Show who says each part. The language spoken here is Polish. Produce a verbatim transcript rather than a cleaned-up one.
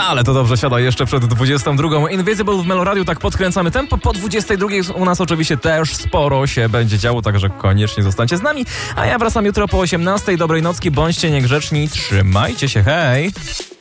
Speaker 1: Ale to dobrze siada jeszcze przed dwudziestą drugą. Invisible w Meloradiu, tak podkręcamy tempo. Po dwudziestej drugiej u nas oczywiście też sporo się będzie działo, także koniecznie zostańcie z nami. A ja wracam jutro po osiemnastej. Dobrej nocki, bądźcie niegrzeczni, trzymajcie się, hej!